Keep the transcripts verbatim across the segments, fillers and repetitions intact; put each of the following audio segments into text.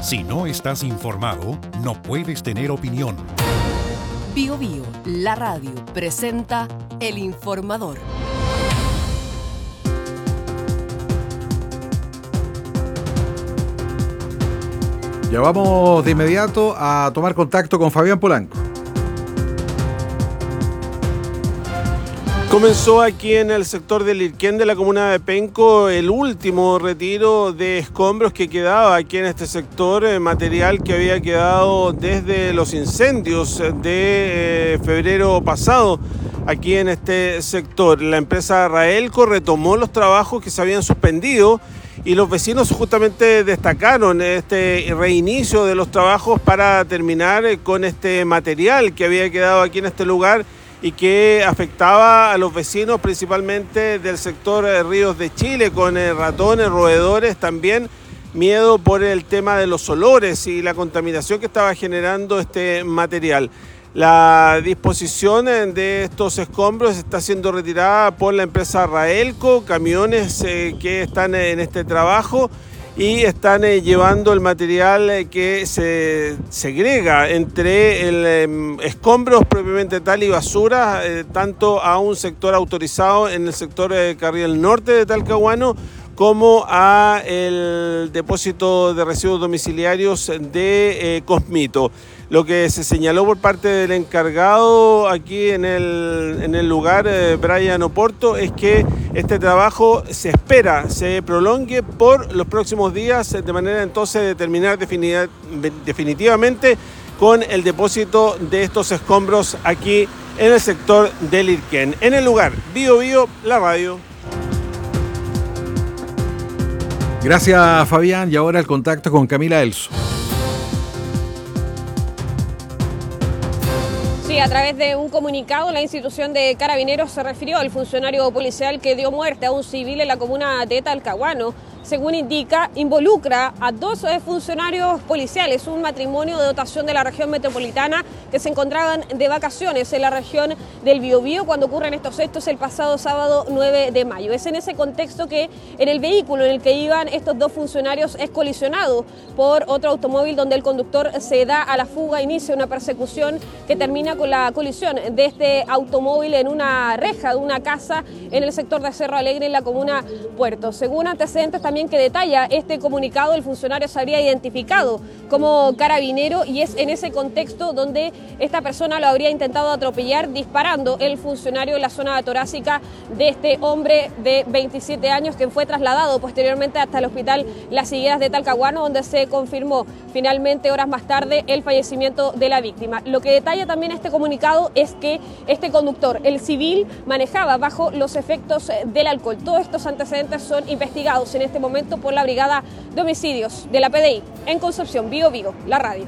Si no estás informado, no puedes tener opinión. Bío Bío, la radio, presenta El Informador. Ya vamos de inmediato a tomar contacto con Fabián Polanco. Comenzó aquí en el sector del Lirquén de la comuna de Penco el último retiro de escombros que quedaba aquí en este sector, eh, material que había quedado desde los incendios de eh, febrero pasado aquí en este sector. La empresa Raelco retomó los trabajos que se habían suspendido y los vecinos justamente destacaron este reinicio de los trabajos para terminar con este material que había quedado aquí en este lugar y que afectaba a los vecinos principalmente del sector Ríos de Chile, con ratones, roedores, también miedo por el tema de los olores y la contaminación que estaba generando este material. La disposición de estos escombros está siendo retirada por la empresa Raelco, camiones eh, que están en este trabajo y están eh, llevando el material eh, que se segrega entre el eh, escombros propiamente tal y basura, eh, tanto a un sector autorizado en el sector eh, Carriel Norte de Talcahuano, como a el depósito de residuos domiciliarios de eh, Cosmito. Lo que se señaló por parte del encargado aquí en el, en el lugar, eh, Brian Oporto, es que este trabajo se espera, se prolongue por los próximos días, de manera entonces de terminar definitiva, definitivamente con el depósito de estos escombros aquí en el sector del Lirquén. En el lugar, Bío Bío, la radio. Gracias, Fabián. Y ahora el contacto con Camila Elso. Sí, a través de un comunicado, la institución de Carabineros se refirió al funcionario policial que dio muerte a un civil en la comuna de Talcahuano. Según indica, involucra a dos funcionarios policiales, un matrimonio de dotación de la región metropolitana que se encontraban de vacaciones en la región del Biobío cuando ocurren estos hechos el pasado sábado nueve de mayo. Es en ese contexto que en el vehículo en el que iban estos dos funcionarios es colisionado por otro automóvil donde el conductor se da a la fuga, inicia una persecución que termina con la colisión de este automóvil en una reja de una casa en el sector de Cerro Alegre en la comuna Puerto. Según antecedentes también que detalla este comunicado, el funcionario se habría identificado como carabinero y es en ese contexto donde esta persona lo habría intentado atropellar disparando el funcionario en la zona torácica de este hombre de veintisiete años que fue trasladado posteriormente hasta el hospital Las Higueras de Talcahuano, donde se confirmó finalmente horas más tarde el fallecimiento de la víctima. Lo que detalla también este comunicado es que este conductor, el civil, manejaba bajo los efectos del alcohol. Todos estos antecedentes son investigados en este momento momento por la Brigada de Homicidios de la P D I en Concepción. Bío Bío, la radio.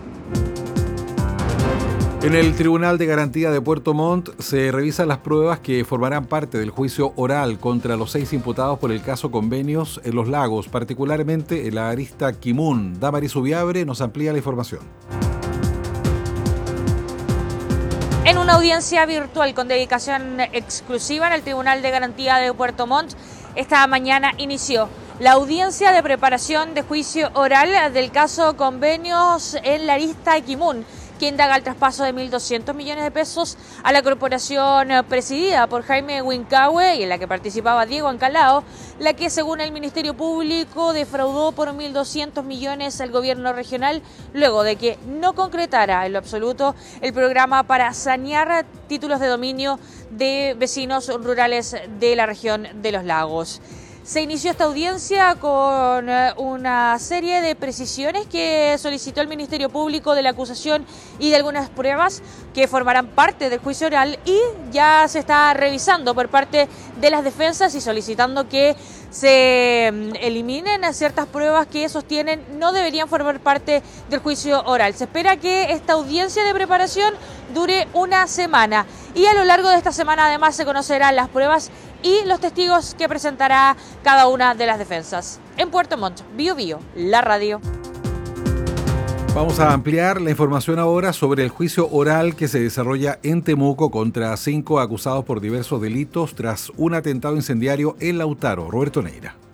En el Tribunal de Garantía de Puerto Montt se revisan las pruebas que formarán parte del juicio oral contra los seis imputados por el caso Convenios en Los Lagos, particularmente en la arista Quimun. Damaris Ubiabre nos amplía la información. En una audiencia virtual con dedicación exclusiva en el Tribunal de Garantía de Puerto Montt, esta mañana inició la audiencia de preparación de juicio oral del caso Convenios en la arista Quimun, que indaga el traspaso de mil doscientos millones de pesos a la corporación presidida por Jaime Wincahue y en la que participaba Diego Ancalao, la que según el Ministerio Público defraudó por mil doscientos millones al gobierno regional luego de que no concretara en lo absoluto el programa para sanear títulos de dominio de vecinos rurales de la región de Los Lagos. Se inició esta audiencia con una serie de precisiones que solicitó el Ministerio Público de la acusación y de algunas pruebas que formarán parte del juicio oral y ya se está revisando por parte de las defensas y solicitando que se eliminen ciertas pruebas que sostienen no deberían formar parte del juicio oral. Se espera que esta audiencia de preparación dure una semana y a lo largo de esta semana además se conocerán las pruebas y los testigos que presentará cada una de las defensas. En Puerto Montt, Bío Bío, la radio. Vamos a ampliar la información ahora sobre el juicio oral que se desarrolla en Temuco contra cinco acusados por diversos delitos tras un atentado incendiario en Lautaro. Roberto Neira.